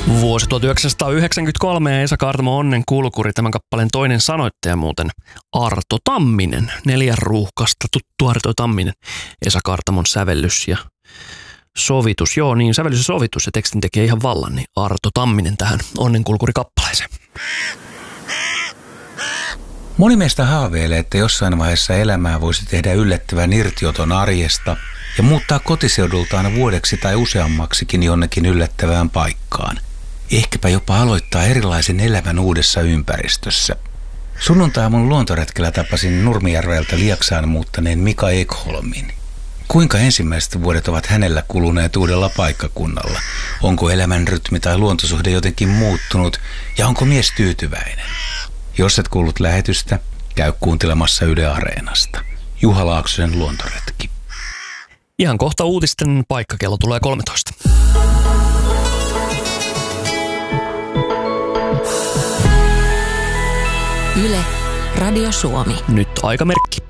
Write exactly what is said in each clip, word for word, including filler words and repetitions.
Vuosi tuhatyhdeksänsataayhdeksänkymmentäkolme ja Esa Kaartamo Onnen kulkuri, tämän kappaleen toinen sanoittaja muuten Arto Tamminen. Neljän ruuhkasta tuttu Arto Tamminen. Esa Kaartamon sävellys ja sovitus. Joo, niin sävellys ja sovitus ja tekstin tekee ihan vallan, niin Arto Tamminen tähän Onnen kulkuri kappaleeseen. Moni meistä haaveilee, että jossain vaiheessa elämää voisi tehdä yllättävän irtioton arjesta ja muuttaa kotiseudultaan vuodeksi tai useammaksikin jonnekin yllättävään paikkaan. Ehkäpä jopa aloittaa erilaisen elämän uudessa ympäristössä. Sunnuntai-aamun luontoretkellä tapasin Nurmijärveltä Lieksaan muuttaneen Mika Ekholmin. Kuinka ensimmäiset vuodet ovat hänellä kuluneet uudella paikkakunnalla? Onko elämän rytmi tai luontosuhde jotenkin muuttunut ja onko mies tyytyväinen? Jos et kuullut lähetystä, käy kuuntelemassa Yle Areenasta. Juha Laaksosen luontoretki. Ihan kohta uutisten paikkakello tulee kolmetoista. Yle, Radio Suomi. Nyt aikamerkki.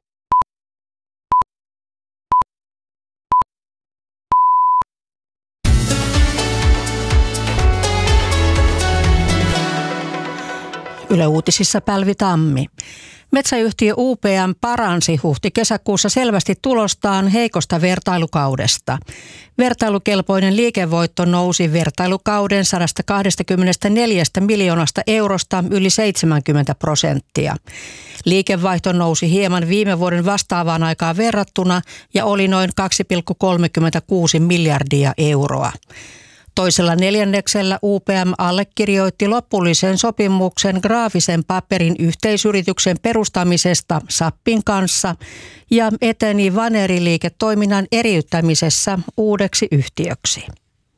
Yle Uutisissa Pälvi Tammi. Metsäyhtiö U P M paransi huhti-kesäkuussa selvästi tulostaan heikosta vertailukaudesta. Vertailukelpoinen liikevoitto nousi vertailukauden sata kaksikymmentäneljä miljoonasta eurosta yli seitsemänkymmentä prosenttia. Liikevaihto nousi hieman viime vuoden vastaavaan aikaan verrattuna ja oli noin kaksi pilkku kolmekymmentäkuusi miljardia euroa. Toisella neljänneksellä U P M allekirjoitti lopullisen sopimuksen graafisen paperin yhteisyrityksen perustamisesta Sappin kanssa ja eteni vaneriliiketoiminnan eriyttämisessä uudeksi yhtiöksi.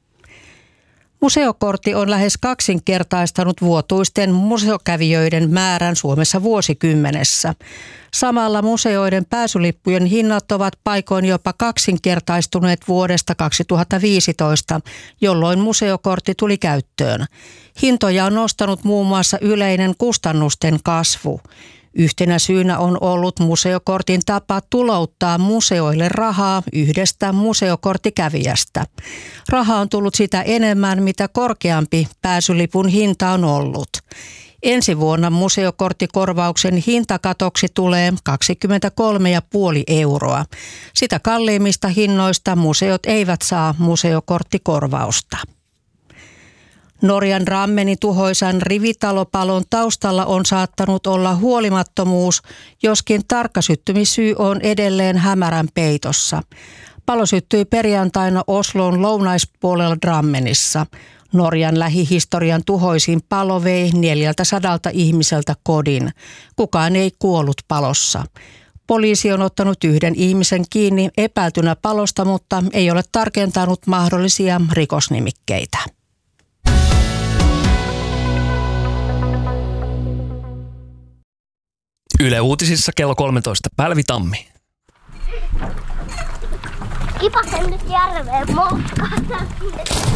Museokortti on lähes kaksinkertaistanut vuotuisten museokävijöiden määrän Suomessa vuosikymmenessä. Samalla museoiden pääsylippujen hinnat ovat paikoin jopa kaksinkertaistuneet vuodesta kaksituhattaviisitoista, jolloin museokortti tuli käyttöön. Hintoja on nostanut muun muassa yleinen kustannusten kasvu. Yhtenä syynä on ollut museokortin tapa tulouttaa museoille rahaa yhdestä museokorttikävijästä. Raha on tullut sitä enemmän, mitä korkeampi pääsylipun hinta on ollut. Ensi vuonna museokorttikorvauksen hintakatoksi tulee kaksikymmentäkolme pilkku viisi euroa. Sitä kalliimmista hinnoista museot eivät saa museokorttikorvausta. Norjan Rammenin tuhoisan rivitalopalon taustalla on saattanut olla huolimattomuus, joskin tarkka syttymissyy on edelleen hämärän peitossa. Palo syttyi perjantaina Oslon lounaispuolella Drammenissa. Norjan lähihistorian tuhoisin palo vei neljältäsadalta ihmiseltä kodin. Kukaan ei kuollut palossa. Poliisi on ottanut yhden ihmisen kiinni epäiltynä palosta, mutta ei ole tarkentanut mahdollisia rikosnimikkeitä. Yle Uutisissa kello kolmetoista. Pälvi Tammi. Kipasen nyt järveen moukkaan.